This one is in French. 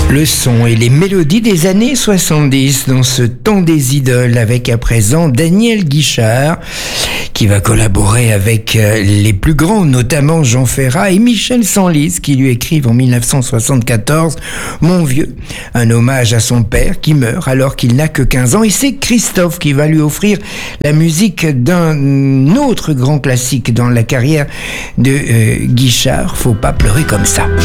Le son et les mélodies des années 70 dans ce temps des idoles avec à présent Daniel Guichard qui va collaborer avec les plus grands, notamment Jean Ferrat et Michel Sanlys qui lui écrivent en 1974 « Mon vieux », un hommage à son père qui meurt alors qu'il n'a que 15 ans, et c'est Christophe qui va lui offrir la musique d'un autre grand classique dans la carrière de Guichard, « Faut pas pleurer comme ça ».